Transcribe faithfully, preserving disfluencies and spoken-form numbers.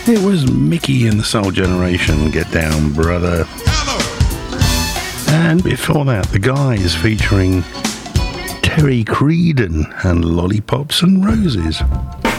It was Mickey and the Soul Generation, Get Down Brother. And before that, The Guys featuring Terry Creedon and Lollipops and Roses.